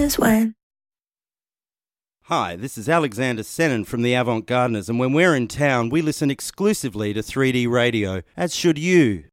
times when. Hi, this is Alexander Senin from the Avant Gardeners, and when we're in town, we listen exclusively to 3D radio, as should you.